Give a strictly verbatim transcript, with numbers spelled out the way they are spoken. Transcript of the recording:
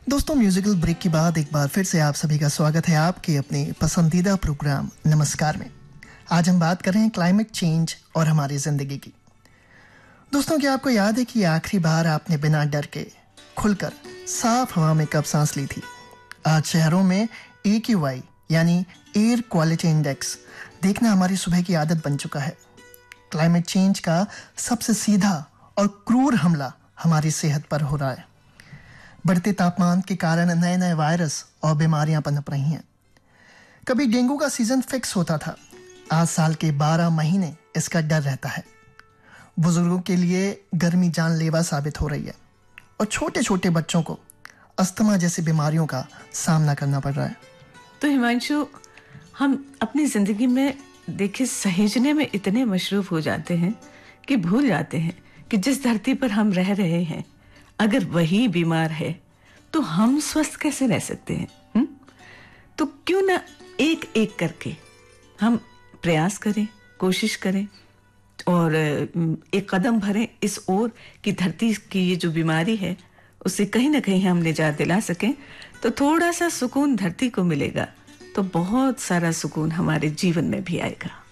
दोस्तों, musical break के बाद एक बार फिर से आप सभी का स्वागत है आपके अपने पसंदीदा प्रोग्राम नमस्कार में। आज हम बात कर रहे हैं क्लाइमेट चेंज और हमारी जिंदगी की। दोस्तों, क्या आपको याद है कि आखिरी बार आपने बिना डर के खुलकर साफ हवा में कब सांस ली थी? आज शहरों में ए क्यू आई यानी एयर क्वालिटी इंडेक्स देखना हमारी सुबह की आदत बन चुका है। क्लाइमेट चेंज का सबसे सीधा और क्रूर हमला हमारी सेहत पर हो रहा है। बढ़ते तापमान के कारण नए नए वायरस और बीमारियां पनप रही हैं। कभी डेंगू का सीजन फिक्स होता था, आज साल के बारह महीने इसका डर रहता है। बुजुर्गों के लिए गर्मी जानलेवा साबित हो रही है और छोटे छोटे बच्चों को अस्थमा जैसी बीमारियों का सामना करना पड़ रहा है। तो हिमांशु, हम अपनी जिंदगी में देखिए सहेजने में इतने मशरूफ हो जाते हैं कि भूल जाते हैं कि जिस धरती पर हम रह रहे हैं, अगर वही बीमार है तो हम स्वस्थ कैसे रह सकते हैं? हुँ? तो क्यों ना एक एक करके हम प्रयास करें, कोशिश करें और एक कदम भरें इस ओर कि धरती की ये जो बीमारी है उससे कहीं ना कहीं हम निजात दिला सकें। तो थोड़ा सा सुकून धरती को मिलेगा तो बहुत सारा सुकून हमारे जीवन में भी आएगा।